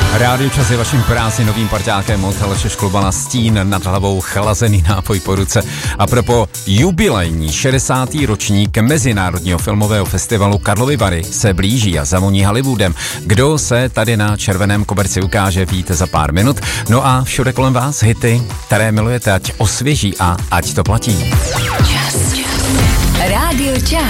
Rádio Čas je vaším prázdninovým parťákem od Aleše Šklobana, stín nad hlavou, chlazený nápoj po ruce. A propo jubilejní 60. ročník Mezinárodního filmového festivalu Karlovy Vary se blíží a zavoní Hollywoodem. Kdo se tady na červeném koberci ukáže, víte za pár minut. No a všude kolem vás hity, které milujete, ať osvěží a ať to platí. Rádio Čas.